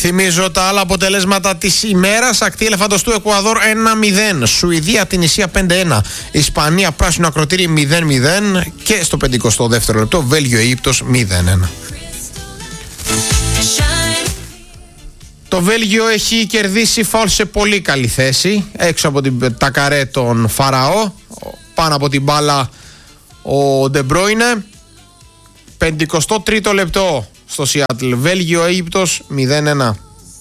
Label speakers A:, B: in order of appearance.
A: Θυμίζω τα άλλα αποτελέσματα της ημέρας. Ακτή Ελεφαντοστού Εκουαδόρ 1-0. Σουηδία Τινησία 5-1. Ισπανία Πράσινο Ακροτήρι 0-0. Και στο 52ο λεπτό Βέλγιο Αίγυπτος 0-1. Το Βέλγιο έχει κερδίσει φάουλ σε πολύ καλή θέση. Έξω από τα καρέ των Φαραώ. Πάνω από την μπάλα ο Ντεμπρόινε. 53ο λεπτό στο Σιάτλ. Βέλγιο Αίγυπτος 0-1.